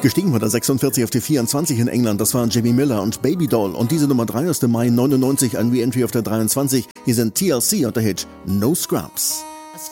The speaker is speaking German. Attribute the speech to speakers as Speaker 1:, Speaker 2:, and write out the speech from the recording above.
Speaker 1: Gestiegen von der 46 auf die 24 in England, das waren Jimmy Miller und Baby Doll. Und diese Nummer 3 aus dem Mai 99, ein Re-Entry auf der 23. Hier sind TLC und der Hit No Scrubs.